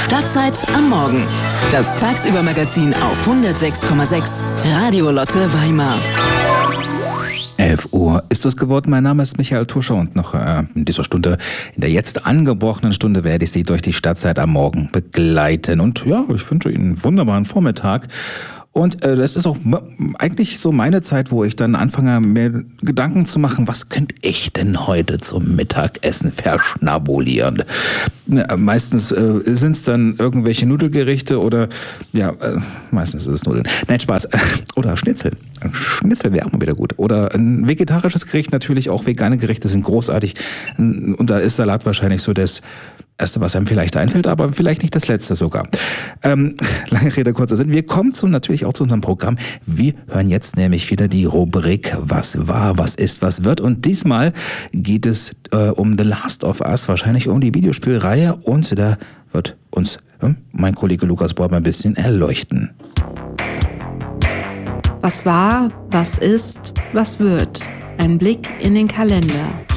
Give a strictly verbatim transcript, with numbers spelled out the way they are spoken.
Stadtzeit am Morgen. Das Tagsüber-Magazin auf hundertsechs Komma sechs Radio Lotte Weimar. elf Uhr ist es geworden. Mein Name ist Michael Tuscher und noch äh, in dieser Stunde, in der jetzt angebrochenen Stunde, werde ich Sie durch die Stadtzeit am Morgen begleiten. Und ja, ich wünsche Ihnen einen wunderbaren Vormittag. Und äh, das ist auch m- eigentlich so meine Zeit, wo ich dann anfange, mir Gedanken zu machen, was könnte ich denn heute zum Mittagessen verschnabulieren? Ja, meistens äh, sind es dann irgendwelche Nudelgerichte oder, ja, äh, meistens ist es Nudeln. Nein, Spaß. Oder Schnitzel. Schnitzel wäre auch mal wieder gut. Oder ein vegetarisches Gericht, natürlich auch vegane Gerichte sind großartig. Und da ist Salat wahrscheinlich so das Erste, was einem vielleicht einfällt, aber vielleicht nicht das Letzte sogar. Ähm, lange Rede, kurzer Sinn. Wir kommen zum, natürlich auch zu unserem Programm. Wir hören jetzt nämlich wieder die Rubrik Was war, was ist, was wird. Und diesmal geht es äh, um The Last of Us, wahrscheinlich um die Videospielreihe. Und da wird uns äh, mein Kollege Lukas Borb ein bisschen erleuchten. Was war, was ist, was wird? Ein Blick in den Kalender.